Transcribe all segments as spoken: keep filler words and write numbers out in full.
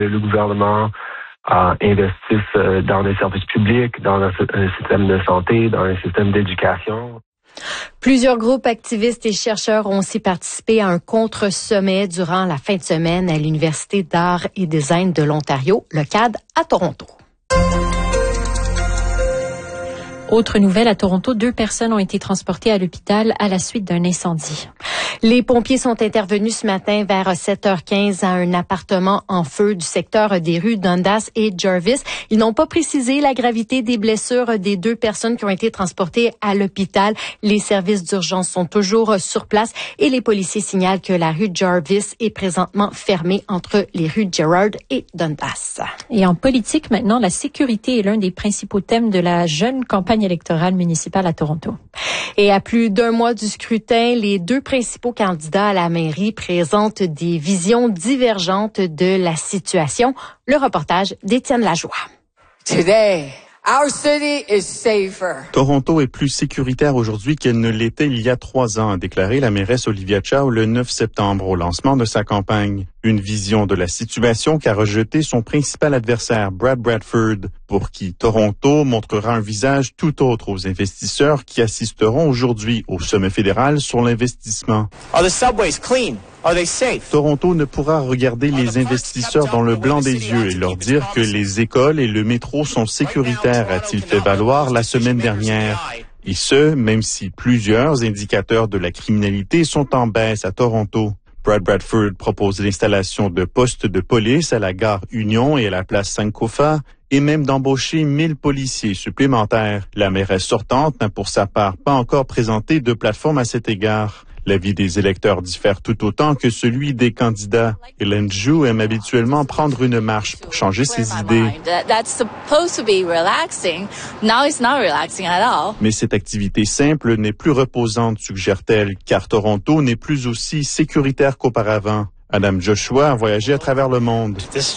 Le gouvernement euh, investisse euh, dans les services publics, dans un, un système de santé, dans un système d'éducation. Plusieurs groupes activistes et chercheurs ont aussi participé à un contre-sommet durant la fin de semaine à l'Université d'art et design de l'Ontario, le C A D, à Toronto. Autre nouvelle, à Toronto, deux personnes ont été transportées à l'hôpital à la suite d'un incendie. Les pompiers sont intervenus ce matin vers sept heures quinze à un appartement en feu du secteur des rues Dundas et Jarvis. Ils n'ont pas précisé la gravité des blessures des deux personnes qui ont été transportées à l'hôpital. Les services d'urgence sont toujours sur place et les policiers signalent que la rue Jarvis est présentement fermée entre les rues Gerrard et Dundas. Et en politique, maintenant, la sécurité est l'un des principaux thèmes de la jeune campagne électorale municipale à Toronto. Et à plus d'un mois du scrutin, les deux principaux candidats à la mairie présentent des visions divergentes de la situation. Le reportage d'Étienne Lajoie. Today, our city is safer. Toronto est plus sécuritaire aujourd'hui qu'elle ne l'était il y a trois ans, a déclaré la mairesse Olivia Chow le neuf septembre au lancement de sa campagne. Une vision de la situation qu'a rejeté son principal adversaire, Brad Bradford, pour qui Toronto montrera un visage tout autre aux investisseurs qui assisteront aujourd'hui au sommet fédéral sur l'investissement. Are the subways clean? Are they safe? Toronto ne pourra regarder les investisseurs dans le blanc des yeux et leur dire que les écoles et le métro sont sécuritaires, a-t-il fait valoir la semaine dernière. Et ce, même si plusieurs indicateurs de la criminalité sont en baisse à Toronto. Brad Bradford propose l'installation de postes de police à la gare Union et à la place Sankofa et même d'embaucher mille policiers supplémentaires. La mairesse sortante n'a pour sa part pas encore présenté de plateforme à cet égard. L'avis des électeurs diffère tout autant que celui des candidats. Hélène Jou aime habituellement prendre une marche pour changer ses idées. Mais cette activité simple n'est plus reposante, suggère-t-elle, car Toronto n'est plus aussi sécuritaire qu'auparavant. Adam Joshua a voyagé à travers le monde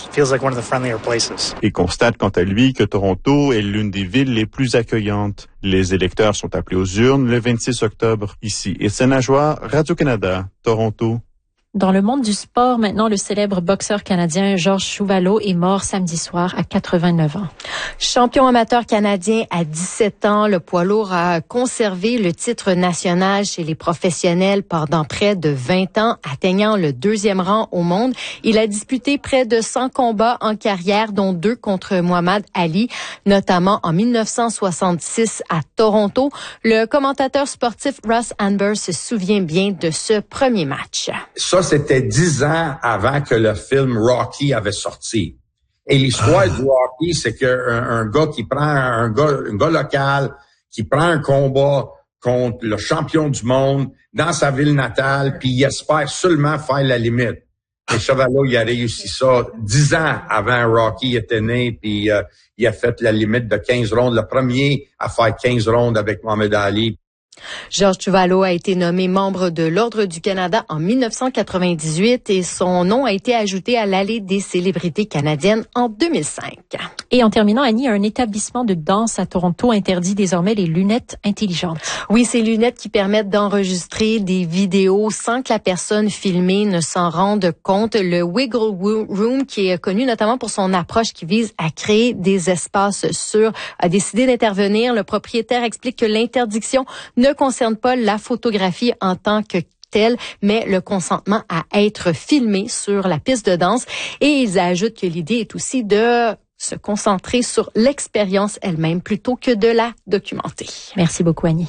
et constate quant à lui que Toronto est l'une des villes les plus accueillantes. Les électeurs sont appelés aux urnes le vingt-six octobre. Ici, Étienne Lajoie, Radio-Canada, Toronto. Dans le monde du sport, maintenant, le célèbre boxeur canadien Georges Chuvalo est mort samedi soir à quatre-vingt-neuf ans. Champion amateur canadien à dix-sept ans, le poids lourd a conservé le titre national chez les professionnels pendant près de vingt ans, atteignant le deuxième rang au monde. Il a disputé près de cent combats en carrière, dont deux contre Muhammad Ali, notamment en mille neuf cent soixante-six à Toronto. Le commentateur sportif Ross Amber se souvient bien de ce premier match. Ça, c'était dix ans avant que le film Rocky avait sorti. Et l'histoire ah. du Rocky, c'est qu'un un gars qui prend un gars, un gars local, qui prend un combat contre le champion du monde dans sa ville natale, puis il espère seulement faire la limite. Et Chuvalo, il a réussi ça dix ans avant Rocky était né, puis euh, il a fait la limite de quinze rondes, le premier à faire quinze rondes avec Muhammad Ali. Georges Chuvalo a été nommé membre de l'Ordre du Canada en mille neuf cent quatre-vingt-dix-huit et son nom a été ajouté à l'allée des célébrités canadiennes en deux mille cinq. Et en terminant, Annie, un établissement de danse à Toronto interdit désormais les lunettes intelligentes. Oui, ces lunettes qui permettent d'enregistrer des vidéos sans que la personne filmée ne s'en rende compte. Le Wiggle Room, qui est connu notamment pour son approche qui vise à créer des espaces sûrs, a décidé d'intervenir. Le propriétaire explique que l'interdiction ne concerne pas la photographie en tant que telle, mais le consentement à être filmé sur la piste de danse. Et ils ajoutent que l'idée est aussi de se concentrer sur l'expérience elle-même plutôt que de la documenter. Merci beaucoup, Annie.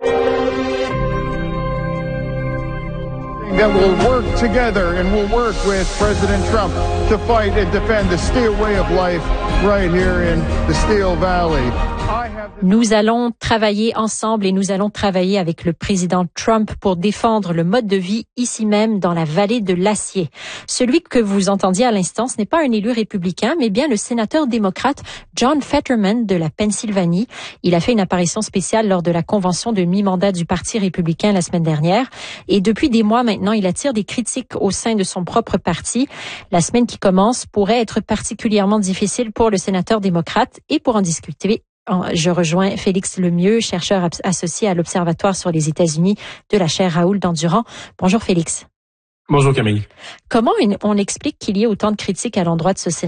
That will work together and will work with President Trump to fight and defend the steel way of life right here in the Steel Valley. Nous allons travailler ensemble et nous allons travailler avec le président Trump pour défendre le mode de vie ici même dans la vallée de l'acier. Celui que vous entendiez à l'instant, ce n'est pas un élu républicain, mais bien le sénateur démocrate John Fetterman de la Pennsylvanie. Il a fait une apparition spéciale lors de la convention de mi-mandat du Parti républicain la semaine dernière. Et depuis des mois maintenant, il attire des critiques au sein de son propre parti. La semaine qui commence pourrait être particulièrement difficile pour le sénateur démocrate. Et pour en discuter, je rejoins Félix Lemieux, chercheur associé à l'Observatoire sur les États-Unis de la chaire Raoul Dandurand. Bonjour Félix. Bonjour Camille. Comment on explique qu'il y ait autant de critiques à l'endroit de ce sénateur?